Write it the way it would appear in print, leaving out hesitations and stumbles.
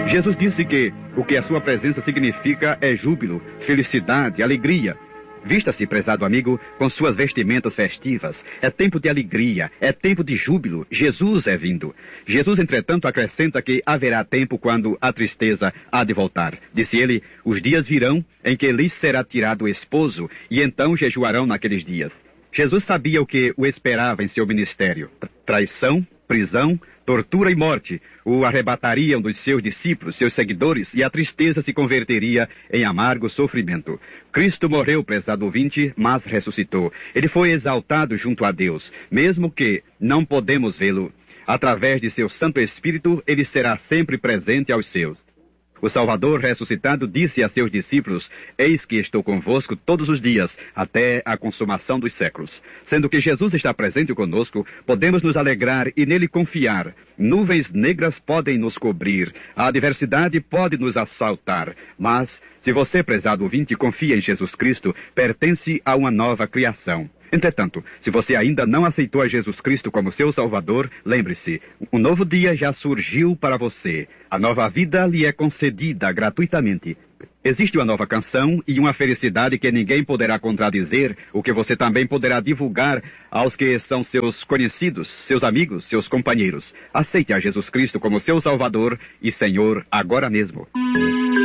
Jesus disse que o que a sua presença significa é júbilo, felicidade, alegria. Vista-se, prezado amigo, com suas vestimentas festivas. É tempo de alegria, é tempo de júbilo. Jesus é vindo. Jesus, entretanto, acrescenta que haverá tempo quando a tristeza há de voltar. Disse ele, os dias virão em que lhes será tirado o esposo, e então jejuarão naqueles dias. Jesus sabia o que o esperava em seu ministério. Traição, prisão, tortura e morte o arrebatariam dos seus discípulos, seus seguidores, e a tristeza se converteria em amargo sofrimento. Cristo morreu, prezado ouvinte, mas ressuscitou. Ele foi exaltado junto a Deus, mesmo que não podemos vê-lo. Através de seu Santo Espírito, ele será sempre presente aos seus. O Salvador ressuscitado disse a seus discípulos, eis que estou convosco todos os dias, até a consumação dos séculos. Sendo que Jesus está presente conosco, podemos nos alegrar e nele confiar. Nuvens negras podem nos cobrir, a adversidade pode nos assaltar, mas, se você, prezado ouvinte, confia em Jesus Cristo, pertence a uma nova criação. Entretanto, se você ainda não aceitou a Jesus Cristo como seu Salvador, lembre-se, um novo dia já surgiu para você. A nova vida lhe é concedida gratuitamente. Existe uma nova canção e uma felicidade que ninguém poderá contradizer, o que você também poderá divulgar aos que são seus conhecidos, seus amigos, seus companheiros. Aceite a Jesus Cristo como seu Salvador e Senhor agora mesmo.